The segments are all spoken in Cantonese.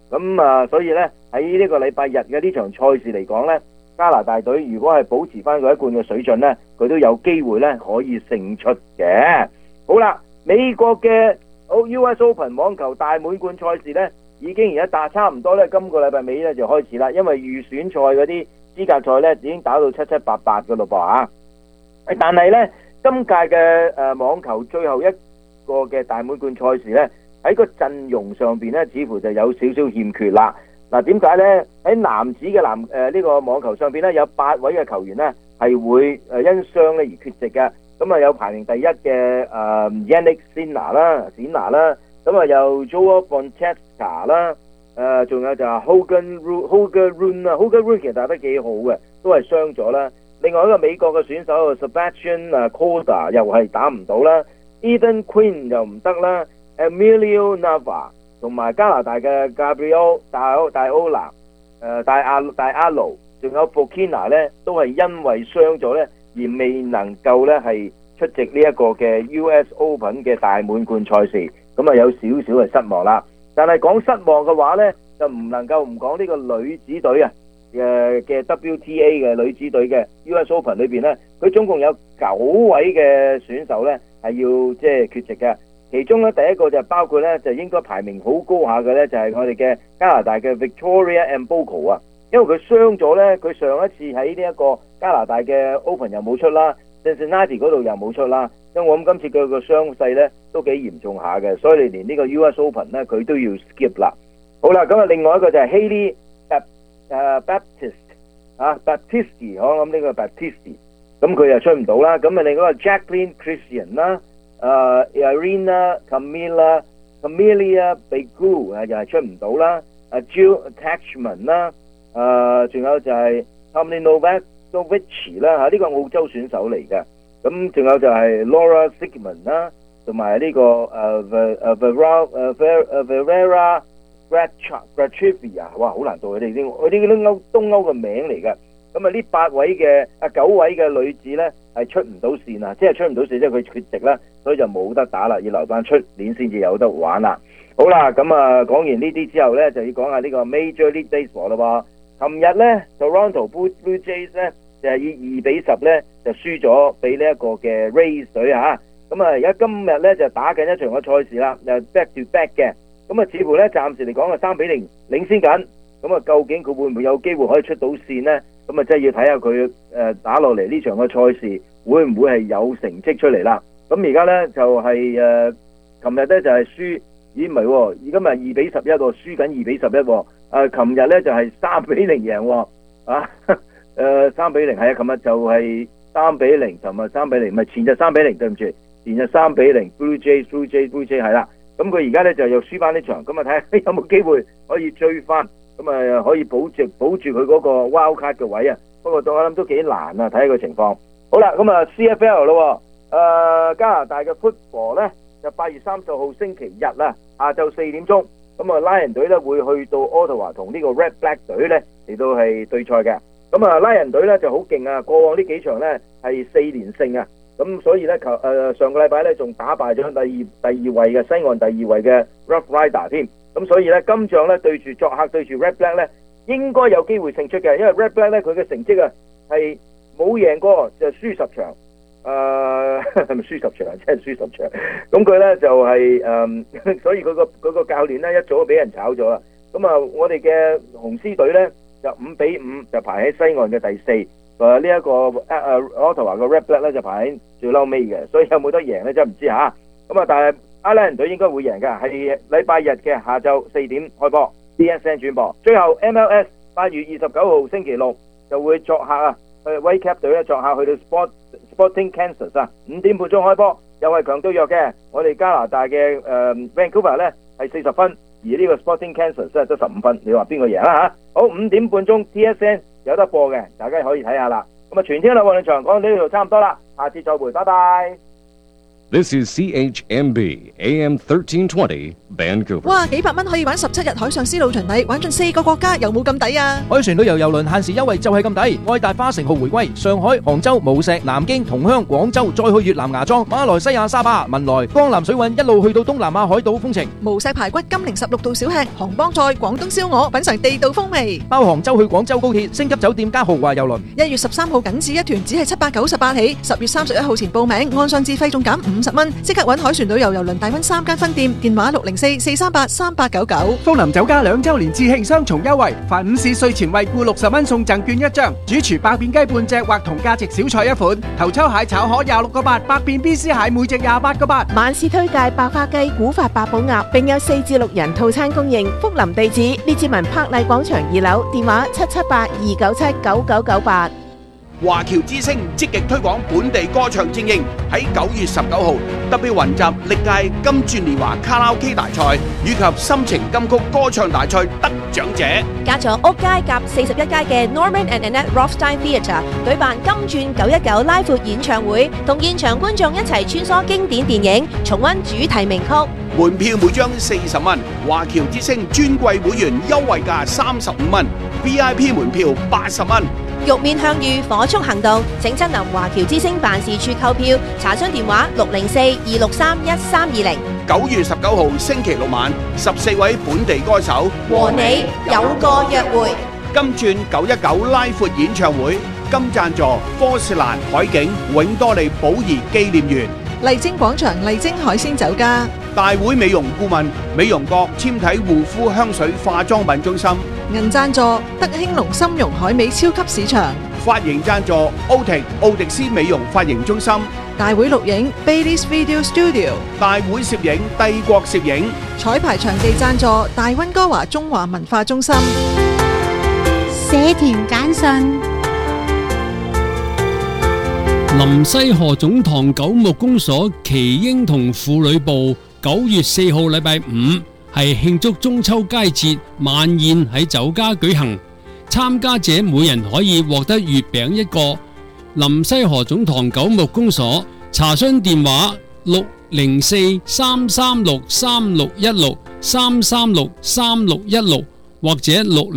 咁所以咧喺呢個禮拜日嘅呢場賽事嚟講咧，加拿大隊如果係保持翻佢一貫嘅水準咧，佢都有機會咧可以勝出嘅。好啦，美國嘅US Open 網球大滿貫賽事咧，已經而家差唔多咧，今個禮拜尾咧就開始啦，因為預選賽嗰啲資格賽咧已經打到七七八八噶咯噃嚇。但係咧，今屆嘅網球最後一個嘅大滿貫賽事咧，喺個陣容上邊咧，似乎就有少少欠缺啦。嗱，點解咧？喺男子嘅呢個網球上邊咧，有8位嘅球員咧係會因傷咧而缺席嘅。咁有排名第一嘅Yannick Sinner 啦，咁有 Joao Fonseca 啦，仲有就係 Holger Rune 啊，Holger Rune 其實打得幾好嘅，都係傷咗啦。另外一個美國嘅選手 Sebastian Corda 又係打唔到啦 ，Ethan Quinn 又唔得啦 ，Emilio Nava 同埋加拿大嘅 Gabriel 大阿盧，仲有 Fokina 咧，都係因為傷咗咧而未能夠咧係出席呢一個嘅 US Open 嘅大滿貫賽事，咁有少少係失望啦。但係講失望嘅話咧，就唔能夠唔講呢個女子隊啊嘅 WTA 嘅女子隊嘅 US Open 裏邊咧，佢總共有9位嘅選手咧係要即係缺席嘅。其中咧第一個就包括咧就應該排名好高下嘅咧，就係我哋嘅加拿大嘅 Victoria Mboko 啊，因為佢傷咗咧，佢上一次喺呢一個加拿大嘅 Open 又冇出啦 ，Cincinnati 嗰度又冇出啦，因為我諗今次佢個傷勢咧都幾嚴重下嘅，所以你連呢個 US Open 咧佢都要 skip 啦。好啦，咁另外一個就係 Hailey Baptiste 我諗呢個 Baptiste， 咁佢又出唔到啦。咁另外一個 Jacqueline Christian 啦。Irina Camelia Begu 又係出唔到啦，Jill Teichmann 啦，仲有就係 Tomljanovic 啦呢個澳洲選手嚟嘅，咁仲有就係 Laura Siegemund 啦，同埋呢個Vera Grachevia， 哇好難讀佢哋啲東歐嘅名嚟嘅。咁呢9位嘅女子咧係出唔到線啊，即係出唔到線，即係佢缺席啦，所以就冇得打啦，要留翻出年先至有得玩啦。好啦，咁講完呢啲之後咧，就要講下呢個 Major League Baseball 啦喎。琴日咧 Toronto Blue Jays 咧就係以2-10咧就輸咗俾呢一個嘅 Rays 隊嚇。咁而家今日咧就打緊一場嘅賽事啦，就 back to back 嘅。咁似乎咧暫時嚟講係3-0領先緊。咁究竟佢會唔會有機會可以出到線呢？咁即係要睇下佢打落嚟呢場嘅賽事會唔會係有成績出嚟啦？咁而家咧就係琴日咧就係輸，咦唔係喎，而家咪2-11喎，輸緊2-11喎。琴日咧就係3-0贏喎，啊3-0係啊，琴日就係3-0，琴日3-0，唔係前日3-0，對唔住，前日3-0 Blue Jays 係啦。咁佢而家咧就又輸翻呢場，咁睇下有冇機會可以追翻。咁可以保住佢嗰個 wild card 嘅位啊，不過我諗都幾難啊，睇下個情況。好啦，咁CFL 咯，加拿大嘅 football 咧就8月30號星期日啦，下晝4點鐘，咁拉人隊咧會去到 Ottawa 同呢個 Red Black 隊咧嚟到係對賽嘅。咁拉人隊咧就好勁啊，過往呢幾場咧係4連勝啊，咁所以咧上個禮拜咧仲打敗咗第二位嘅西岸第2位嘅 Rough Rider 添。咁所以咧，今仗咧作客對住 Red Black 咧，應該有機會勝出嘅，因為 Red Black 咧佢嘅成績啊係冇贏過就輸10場，係咪輸10場啊？真係輸10場。咁佢咧就係所以佢個教練咧一早就俾人炒咗啦。咁我哋嘅紅獅隊咧就5-5就排喺西岸嘅第4，呢一個Ottawa 嘅 Red Black 咧就排喺最嬲尾嘅，所以有冇得贏咧真係唔知嚇。但係阿拉人隊應該會贏㗎，係禮拜日嘅下晝4點開波 ，DSN 轉播。最後 MLS 8月29號星期六就會作客啊，去 Whitecap 隊咧作客去到 Sporting Kansas 啊，5點半鐘開波，又係強對弱嘅。我哋加拿大嘅Vancouver 咧係40分，而呢個 Sporting Kansas 咧得15分。你話邊個贏啦嚇？好，5點半鐘 TSN 有得播嘅，大家可以睇下啦。咁全天候運動場講到呢度差唔多啦，下次再會，拜拜。 This is CHMB AM 1320 Vancouver。 哇，幾百蚊可以玩17日海上絲路巡禮，玩盡4個國家，有冇咁抵啊？ 海船旅遊郵輪限時優惠就係咁抵，愛達花城號回歸，上海、杭州、無錫、南京、同鄉、廣州，再去越南芽莊、馬來西亞沙巴、文萊、江南水韻，一路去到東南亞海島風情。 無錫排骨、金陵16道小吃、杭幫菜、廣東燒鵝，品嘗地道風味。 包杭州去廣州高鐵，星級酒店加豪華郵輪。 1月13號僅此一團，只係798起，10月31號前報名，按上自費仲減50蚊，即刻搵海船旅遊郵輪大溫3間分店，電話604-438-3899。 福林酒家2週年致慶雙重優惠，凡午市稅前惠顧60蚊送贈券1張，主廚百變雞半隻或同價值小菜1款，頭抽蟹炒河26個8，百變 BC 蟹每隻28個8。 晚市推介白花雞、古法八寶鴨，並有4至6人套餐供應。福林地址：列治文柏麗廣場2樓，電話778-297-9998。 華僑之聲積極推廣本地歌唱精英，喺9月19號特別雲集歷屆金鑽年華卡拉 OK 大賽以及心情金曲歌唱大賽得獎者， 加咗屋街夾41街嘅 Norman and Annette Rothstein Theatre 舉辦金鑽919拉闊演唱會，同現場觀眾一齊穿梭經典電影，重溫主題名曲。 門票每張40蚊，華僑之聲尊貴會員優惠價35蚊 ，VIP 門票80蚊。 玉面向隅火速行動，請親臨華僑之聲辦事處購票，查詢電話604-263-1320。 9月19號星期六晚，14位本地歌手和你有個約會。 金鑽919拉闊演唱會，金贊助科士蘭海景永多利寶儀紀念園。 麗晶廣場麗晶海鮮酒家。 大會美容顧問美容閣纖體護膚香水化妝品中心。 銀贊助德興隆參茸海味超級市場。 髮型贊助奧迪斯美容髮型中心。 大會錄影 Baileys Video Studio。 大會攝影帝國攝影。 彩排場地贊助大溫哥華中華文化中心。 社團簡訊。 林西河總堂九牧公所耆英同婦女部9月4號禮拜5係慶祝中秋佳節晚宴喺酒家舉行，參加者每人可以獲得月餅1個。林西河總堂九牧公所查詢電話604-336-3616 336-3616或者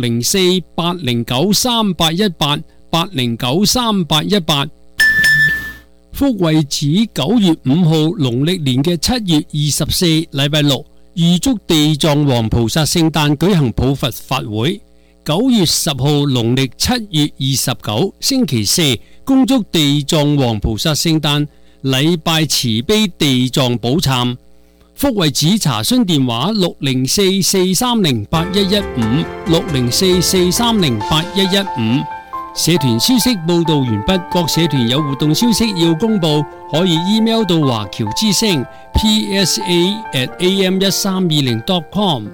604-809-3818 809-3818。福惠寺9月5號農曆年嘅7月24禮拜6預祝地藏王菩薩聖誕舉行普佛法會。9月10號農曆7月29星期4恭祝地藏王菩薩聖誕，禮拜慈悲地藏寶懺。福惠寺查詢電話604-430-8115 604-430-8115。社團消息報道完畢，各社團有活動消息要公佈，可以 email 到華僑之聲 psa@am1320.com。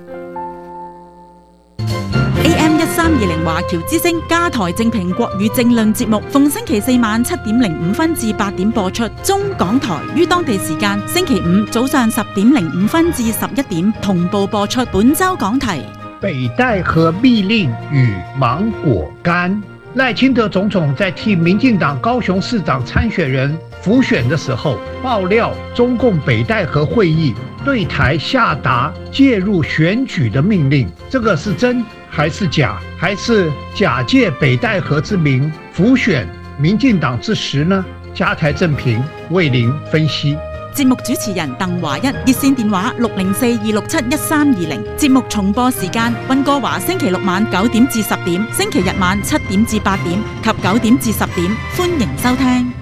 AM1320 華僑之聲加台正評國語政論節目，逢星期4晚7點05分至8點播出。中港台於當地時間星期5早上10點05分至11點同步播出。本周講題： 北戴河密令與芒果乾。賴清德總統在替民進黨高雄市長參選人輔選的時候，爆料中共北戴河會議對台下達介入選舉的命令，這個是真還是假？還是假借北戴河之名輔選民進黨之實呢？加台正評為您分析。 節目主持人鄧華一，熱線電話604-267-1320。節目重播時間：溫哥華星期六晚9點至10點，星期日晚7點至8點及9點至10點。歡迎收聽。